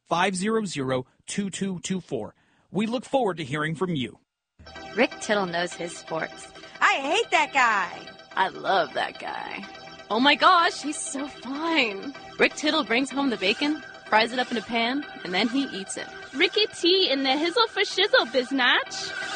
500-2224. We look forward to hearing from you. Rick Tittle knows his sports. I hate that guy. I love that guy. Oh my gosh, he's so fine. Rick Tittle brings home the bacon, fries it up in a pan, and then he eats it. Ricky T in the hizzle for shizzle, biznatch.